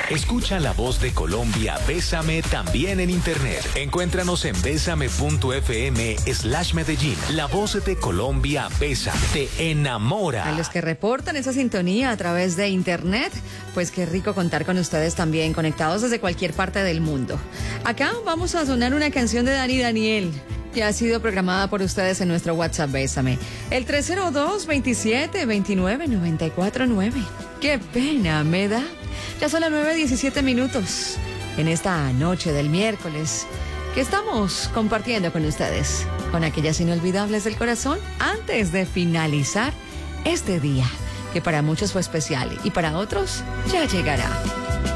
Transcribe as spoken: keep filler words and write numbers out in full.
Escucha La Voz de Colombia, Bésame, también en internet. Encuéntranos en bésame.fm slash Medellín. La Voz de Colombia, Bésame, te enamora. A los que reportan esa sintonía a través de internet, pues qué rico contar con ustedes también, conectados desde cualquier parte del mundo. Acá vamos a sonar una canción de Dani Daniel, que ha sido programada por ustedes en nuestro WhatsApp Bésame, el tres cero dos, veintisiete, veintinueve, noventa y cuatro nueve. ¡Qué pena me da! Ya son las nueve diecisiete minutos en esta noche del miércoles que estamos compartiendo con ustedes, con aquellas inolvidables del corazón, antes de finalizar este día, que para muchos fue especial y para otros ya llegará.